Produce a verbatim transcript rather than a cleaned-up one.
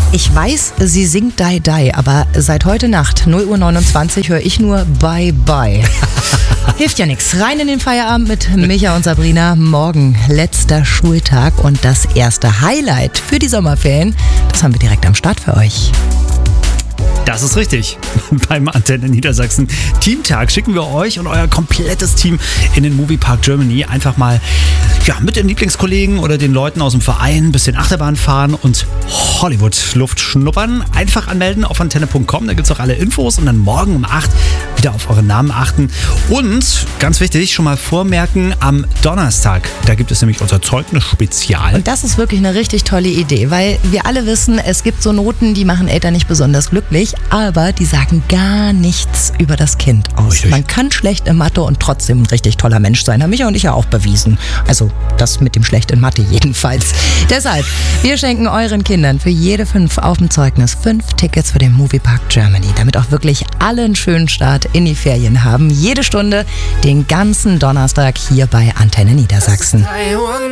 Ich weiß, sie singt Die Die, aber seit heute Nacht, null Uhr neunundzwanzig, höre ich nur Bye Bye. Hilft ja nichts. Rein in den Feierabend mit Micha und Sabrina. Morgen letzter Schultag und das erste Highlight für die Sommerferien. Das haben wir direkt am Start für euch. Das ist richtig. Beim Antenne Niedersachsen Teamtag schicken wir euch und euer komplettes Team in den Moviepark Germany. Einfach mal ja, mit den Lieblingskollegen oder den Leuten aus dem Verein ein bisschen Achterbahn fahren und Hollywood-Luft schnuppern. Einfach anmelden auf antenne punkt com, da gibt es auch alle Infos und dann morgen um acht wieder auf eure Namen achten. Und, ganz wichtig, schon mal vormerken, am Donnerstag, da gibt es nämlich unser Zeugnis-Spezial. Und das ist wirklich eine richtig tolle Idee, weil wir alle wissen, es gibt so Noten, die machen Eltern nicht besonders glücklich, aber die sagen gar nichts über das Kind aus. Richtig. Man kann schlecht in Mathe und trotzdem ein richtig toller Mensch sein. Haben Micha und ich ja auch bewiesen. Also das mit dem schlecht in Mathe jedenfalls. Deshalb, wir schenken euren Kindern für jede fünf auf dem Zeugnis fünf Tickets für den Moviepark Germany, damit auch wirklich alle einen schönen Start in die Ferien haben. Jede Stunde, den ganzen Donnerstag hier bei Antenne Niedersachsen.